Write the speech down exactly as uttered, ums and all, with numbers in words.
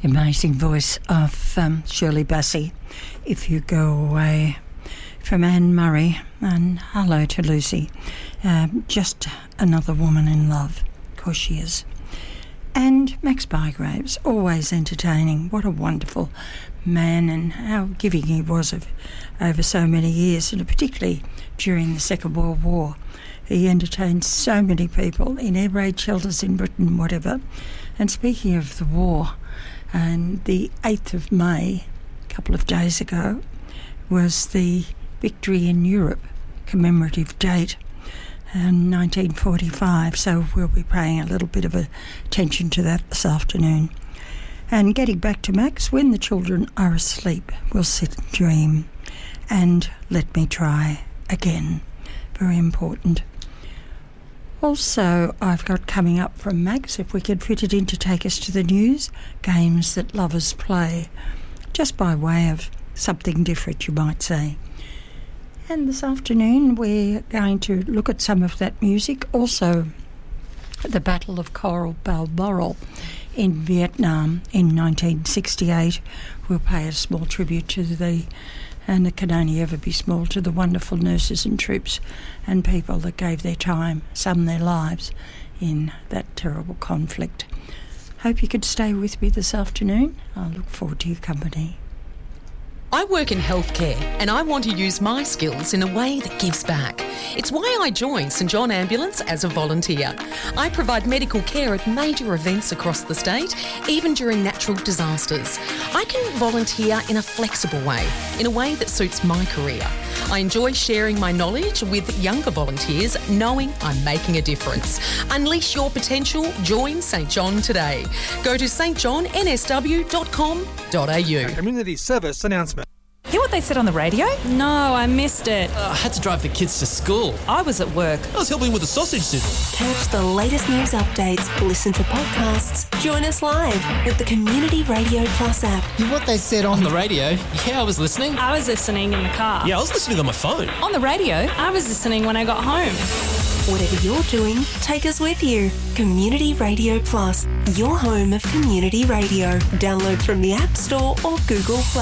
Amazing voice of um, Shirley Bassey. If you go away from Anne Murray, and hello to Lucy. Uh, just another woman in love, of course she is. And Max Bygraves, always entertaining. What a wonderful man, and how giving he was of, over so many years, and particularly during the Second World War. He entertained so many people in air raid shelters in Britain, whatever. And speaking of the war, and the eighth of May, a couple of days ago, was the Victory in Europe commemorative date in nineteen forty-five, so we'll be paying a little bit of attention to that this afternoon. And getting back to Max, when the children are asleep, we'll sit and dream. And let me try again. Very important. Also, I've got coming up from Max, if we could fit it in to take us to the news, games that lovers play, just by way of something different, you might say. And this afternoon we're going to look at some of that music. Also, the Battle of Coral Balmoral in Vietnam in nineteen sixty-eight. We'll pay a small tribute to the, and it can only ever be small, to the wonderful nurses and troops and people that gave their time, some their lives, in that terrible conflict. Hope you could stay with me this afternoon. I look forward to your company. I work in healthcare and I want to use my skills in a way that gives back. It's why I joined St John Ambulance as a volunteer. I provide medical care at major events across the state, even during natural disasters. I can volunteer in a flexible way, in a way that suits my career. I enjoy sharing my knowledge with younger volunteers, knowing I'm making a difference. Unleash your potential. Join St John today. Go to s t john n s w dot com dot a u. Community service announcement. Hear what they said on the radio? No, I missed it. Uh, I had to drive the kids to school. I was at work. I was helping with the sausage sizzle. Catch the latest news updates, listen to podcasts, join us live with the Community Radio Plus app. Hear what they said on the radio? Yeah, I was listening. I was listening in the car. Yeah, I was listening on my phone. On the radio? I was listening when I got home. Whatever you're doing, take us with you. Community Radio Plus, your home of community radio. Download from the App Store or Google Play.